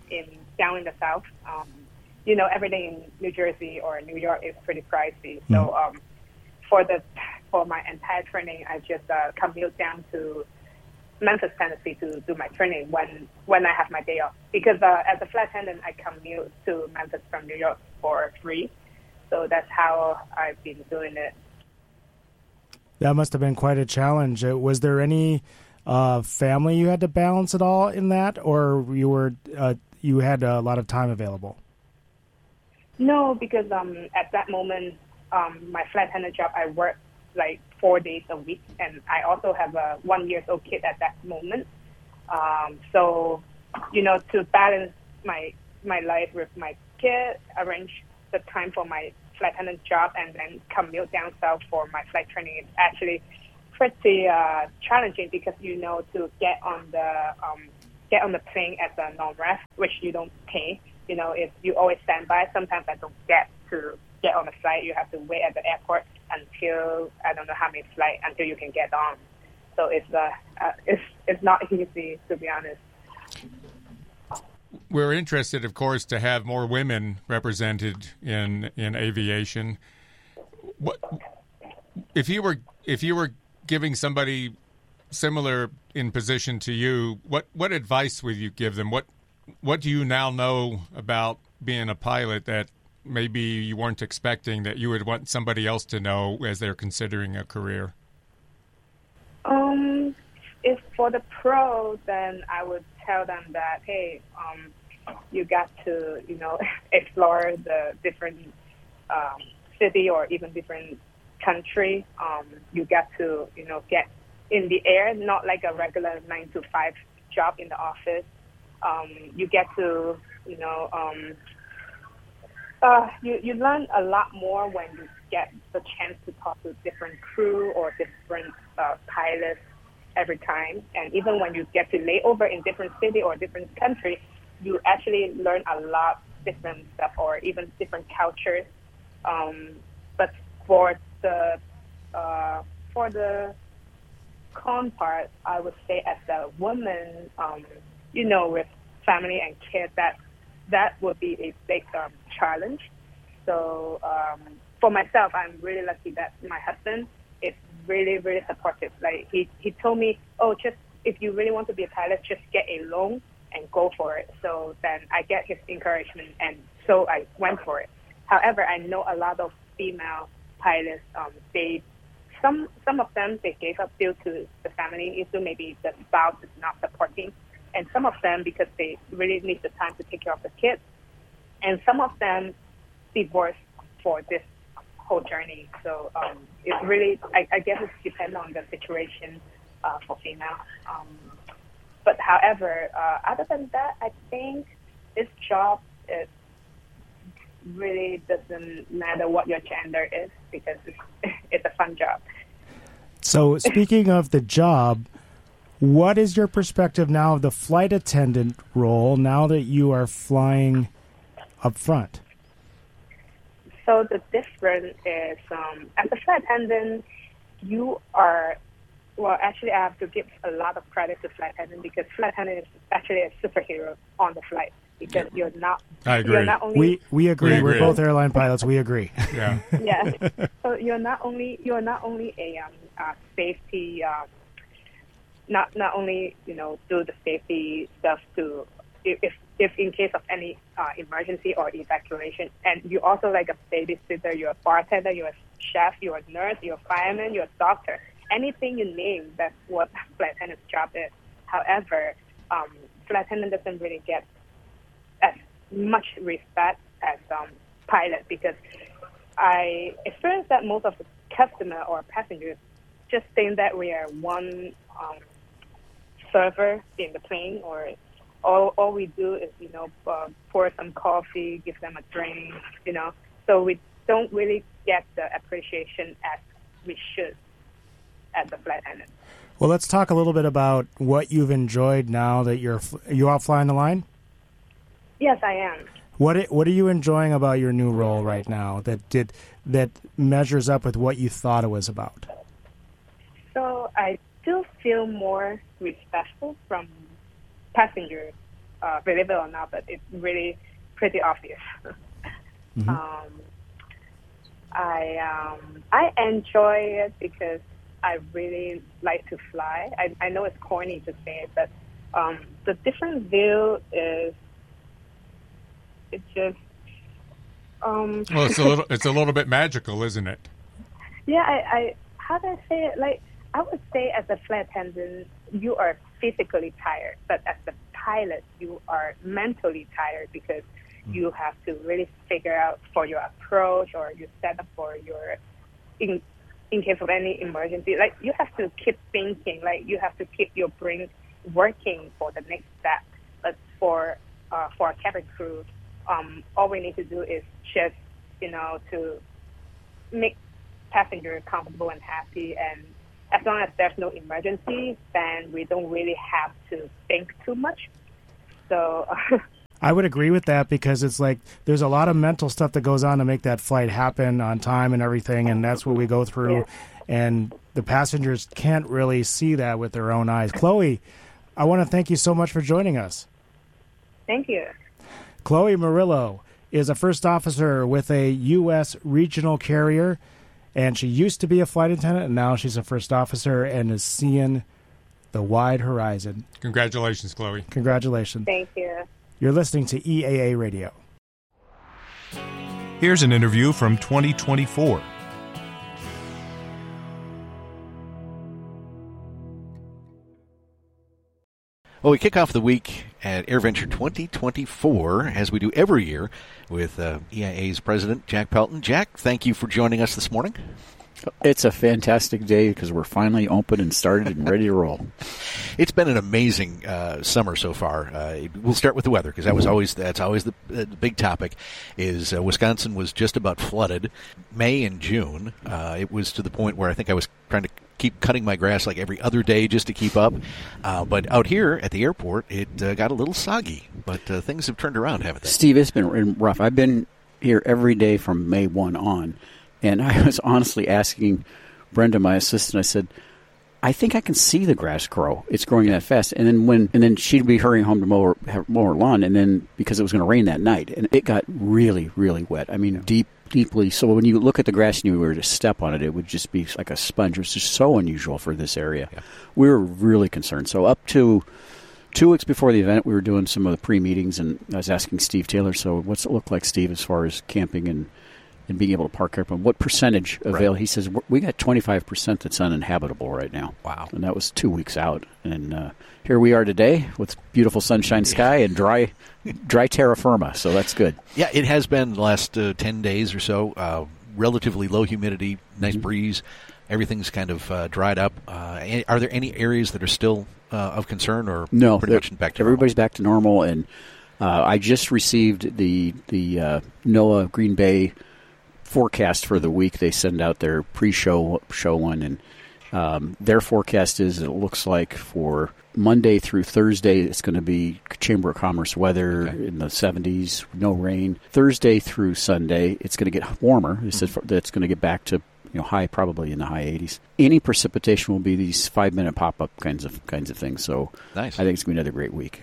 in down in the south. Um, you know, everything in New Jersey or New York is pretty pricey. Mm. So um, for the for my entire training, I just uh, commute down to Memphis, Tennessee to do my training when when I have my day off. Because uh, as a flight attendant, I commute to Memphis from New York for free. So that's how I've been doing it. That must have been quite a challenge. Uh, Was there any uh, family you had to balance at all in that, or you were uh, you had a lot of time available? No, because um, at that moment, um, my flight attendant job, I work like four days a week, and I also have a one years old kid at that moment. Um, so, you know, to balance my my life with my kid, arrange the time for my flight attendant job, and then commute down south for my flight training is actually pretty uh, challenging because, you know, to get on the um, get on the plane as a non-ref, which you don't pay. You know, if you always stand by, sometimes I don't get to get on the flight. You have to wait at the airport until I don't know how many flights until you can get on. So it's uh, uh it's it's not easy, to be honest. We're interested, of course, to have more women represented in in aviation. What if you were if you were giving somebody similar in position to you? What what advice would you give them? What what do you now know about being a pilot that maybe you weren't expecting that you would want somebody else to know as they're considering a career? Um, if for the pro, then I would tell them that, hey, um, you got to, you know, explore the different um, city or even different country. Um, you got to, you know, get in the air, not like a regular nine to five job in the office. Um, you get to, you know, um, uh, you, you learn a lot more when you get the chance to talk to different crew or different uh, pilots every time. And even when you get to lay over in different city or different country, you actually learn a lot different stuff or even different cultures. Um, but for the uh, for the con part, I would say as a woman, um, you know, with family and kids, that that would be a big um, challenge. So um, for myself, I'm really lucky that my husband is really, really supportive. Like he, he told me, oh, just if you really want to be a pilot, just get a loan and go for it. So then I get his encouragement, and so I went for it. However, I know a lot of female pilots, um, they some some of them they gave up due to the family issue, maybe the spouse is not supporting, and some of them because they really need the time to take care of the kids, and some of them divorced for this whole journey. So um, it's really, I, I guess it depends on the situation uh, for female. Um, but however, uh, other than that, I think this job is really doesn't matter what your gender is because it's, it's a fun job. So speaking of the job, what is your perspective now of the flight attendant role now that you are flying up front? So the difference is, um, as a flight attendant, you are, well, actually I have to give a lot of credit to flight attendant because flight attendant is actually a superhero on the flight because you're not, I agree. You're not only, we we agree. We We're agree. both airline pilots. We agree. Yeah. yeah. So you're not only, you're not only a um, uh, safety, um, not not only, you know, do the safety stuff to, if if in case of any uh, emergency or evacuation, and you're also like a babysitter, you're a bartender, you're a chef, you're a nurse, you're a fireman, you're a doctor. Anything you name, that's what flight attendant's job is. However, um, flight attendant doesn't really get as much respect as um, pilot because I experienced that most of the customer or passengers just think that we are one um, server in the plane, or all all we do is, you know, uh, pour some coffee, give them a drink, you know. So we don't really get the appreciation as we should as a flight attendant. Well, let's talk a little bit about what you've enjoyed now that you're you out flying the line. Yes, I am. What what are you enjoying about your new role right now that did that measures up with what you thought it was about? So I do feel more respectful from passengers uh, believe it or not, but it's really pretty obvious. Mm-hmm. um, I um, I enjoy it because I really like to fly. I, I know it's corny to say it, but um, the different view is it's just. Um, well, it's a little it's a little bit magical, isn't it? Yeah, I, I how do I say it? Like I would say, as a flight attendant, you are physically tired, but as a pilot, you are mentally tired because you have to really figure out for your approach or you set up for your in in case of any emergency. Like you have to keep thinking. Like you have to keep your brain working for the next step. But for uh, for a cabin crew, um, all we need to do is just you know to make passengers comfortable and happy, and as long as there's no emergency, then we don't really have to think too much. So. I would agree with that because it's like there's a lot of mental stuff that goes on to make that flight happen on time and everything, and that's what we go through. Yeah. And the passengers can't really see that with their own eyes. Chloe, I want to thank you so much for joining us. Thank you. Chloe Murillo is a first officer with a U S regional carrier, and she used to be a flight attendant, and now she's a first officer and is seeing the wide horizon. Congratulations, Chloe. Congratulations. Thank you. You're listening to E A A Radio. Here's an interview from twenty twenty-four. Well, we kick off the week at AirVenture twenty twenty-four, as we do every year, with uh, E I A's president, Jack Pelton. Jack, thank you for joining us this morning. It's a fantastic day because we're finally open and started and ready to roll. It's been an amazing uh, summer so far. Uh, we'll start with the weather because that was always that's always the, uh, the big topic. Is uh, Wisconsin was just about flooded. May and June, uh, it was to the point where I think I was trying to keep cutting my grass like every other day just to keep up. Uh, but out here at the airport, it uh, got a little soggy. But uh, things have turned around, haven't they? Steve, it's been rough. I've been here every day from May first on. And I was honestly asking Brenda, my assistant, I said, I think I can see the grass grow. It's growing that fast. And then when, and then she'd be hurrying home to mow her, mow her lawn, and then because it was going to rain that night, and it got really, really wet. I mean, yeah. deep, deeply. So when you look at the grass and you were to step on it, it would just be like a sponge. It was just so unusual for this area. Yeah. We were really concerned. So up to two weeks before the event, we were doing some of the pre-meetings, and I was asking Steve Taylor, so what's it look like, Steve, as far as camping and and being able to park airplane, what percentage avail? Right. He says, we got twenty-five percent that's uninhabitable right now. Wow. And that was two weeks out. And uh, here we are today with beautiful sunshine sky and dry dry terra firma, so that's good. Yeah, it has been the last uh, ten days or so. Uh, relatively low humidity, nice mm-hmm. breeze. Everything's kind of uh, dried up. Uh, are there any areas that are still uh, of concern or no, pretty much back to everybody's normal? back to normal. And uh, I just received the, the uh, NOAA Green Bay forecast for the week. They send out their pre-show show one, and um, their forecast is it looks like for Monday through Thursday it's going to be Chamber of Commerce weather okay. in the seventies, no rain. Thursday through Sunday it's going to get warmer. They said mm-hmm. that's going to get back to you know high, probably in the high eighties. Any precipitation will be these five minute pop up kinds of kinds of things. So nice. I think it's going to be another great week.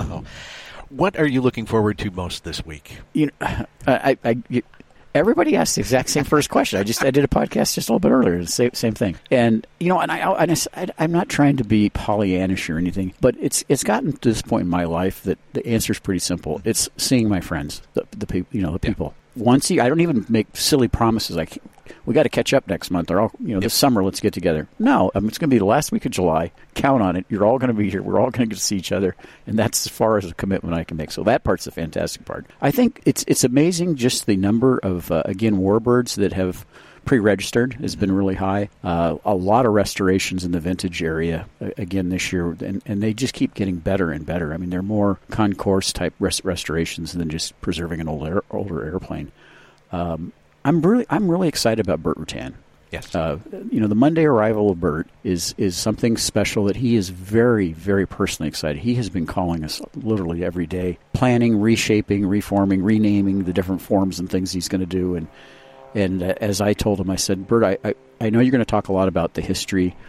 What are you looking forward to most this week? You know, I. I, I Everybody asked the exact same first question. I just I did a podcast just a little bit earlier, same same thing. And you know, and I, and I I'm not trying to be Pollyannish or anything, but it's it's gotten to this point in my life that the answer is pretty simple. It's seeing my friends, the the people, you know, the people. Yeah. Once a year, I don't even make silly promises like we got to catch up next month or I'll, you know this yep. summer let's get together. No, um, it's going to be the last week of July. Count on it. You're all going to be here. We're all going to get to see each other, and that's as far as a commitment I can make. So that part's the fantastic part. I think it's it's amazing just the number of uh, again warbirds that have pre-registered has been really high. Uh, a lot of restorations in the vintage area uh, again this year, and, and they just keep getting better and better. I mean, they're more concourse type res- restorations than just preserving an old air, older airplane. Um, I'm really I'm really excied about Burt Rutan. Yes. Uh, you know, the Monday arrival of Burt is is something special that he is very, very personally excited. He has been calling us literally every day, planning, reshaping, reforming, renaming the different forms and things he's going to do. And and uh, as I told him, I said, Burt, I, I, I know you're going to talk a lot about the history,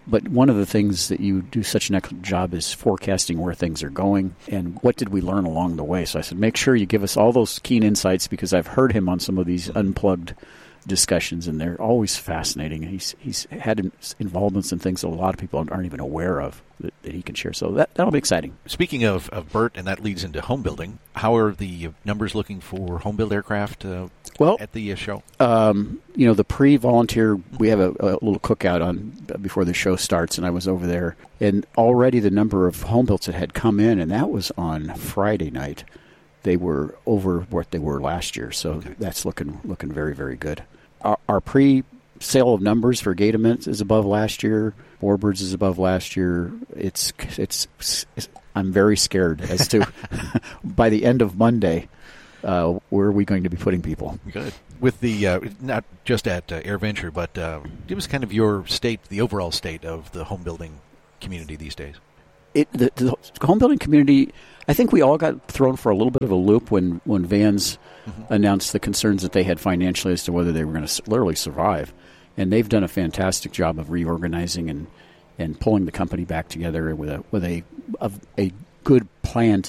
but one of the things that you do such an excellent job is forecasting where things are going and what did we learn along the way. So I said, make sure you give us all those keen insights, because I've heard him on some of these unplugged discussions, and they're always fascinating. He's he's had involvements in things that a lot of people aren't even aware of that, that he can share. So that that'll be exciting. Speaking of, of Bert, and that leads into home building, how are the numbers looking for home build aircraft uh, well, at the uh, show? Um, you know, the pre-volunteer, we have a, a little cookout on before the show starts, and I was over there, and already the number of home builds that had come in, and that was on Friday night. They were over what they were last year, so okay. that's looking looking very, very good. Our, our pre-sale of numbers for Gatements is above last year. Warbirds is above last year. It's it's. it's I'm very scared as to by the end of Monday, uh, where are we going to be putting people? Good. With the uh, not just at uh, AirVenture, but uh, give us kind of your state, the overall state of the home building community these days. It the, the home building community. I think we all got thrown for a little bit of a loop when, when Vans mm-hmm. announced the concerns that they had financially as to whether they were going to literally survive. And they've done a fantastic job of reorganizing and, and pulling the company back together with a with a a, a good plan